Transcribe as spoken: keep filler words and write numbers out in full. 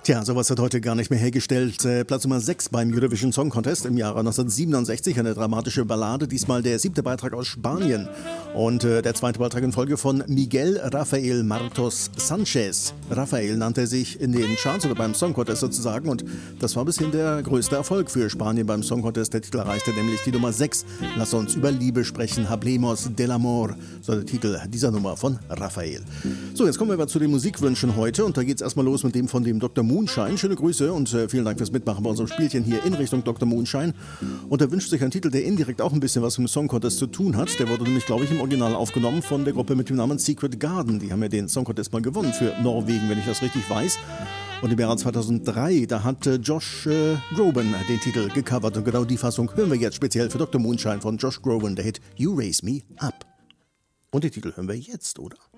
Tja, sowas hat heute gar nicht mehr hergestellt. Äh, Platz Nummer sechs beim Eurovision Song Contest im Jahre neunzehnhundertsiebenundsechzig. Eine dramatische Ballade, diesmal der siebte Beitrag aus Spanien. Und äh, der zweite Beitrag in Folge von Miguel Rafael Martos Sanchez. Rafael nannte sich in den Charts oder beim Song Contest sozusagen. Und das war bisher der größte Erfolg für Spanien beim Song Contest. Der Titel erreichte nämlich die Nummer sechs. Lass uns über Liebe sprechen. Hablemos del amor. So der Titel dieser Nummer von Rafael. So, jetzt kommen wir aber zu den Musikwünschen heute. Und da geht es erstmal los mit dem von dem Doktor Moonshine. Schöne Grüße und äh, vielen Dank fürs Mitmachen bei unserem Spielchen hier in Richtung Doktor Moonshine. Und er wünscht sich einen Titel, der indirekt auch ein bisschen was mit dem Song Contest zu tun hat. Der wurde nämlich, glaube ich, im Original aufgenommen von der Gruppe mit dem Namen Secret Garden. Die haben ja den Song Contest mal gewonnen für Norwegen, wenn ich das richtig weiß. Und im Jahre zweitausenddrei, da hat äh, Josh äh, Groban den Titel gecovert. Und genau die Fassung hören wir jetzt speziell für Doktor Moonshine von Josh Groban, der Hit You Raise Me Up. Und den Titel hören wir jetzt, oder?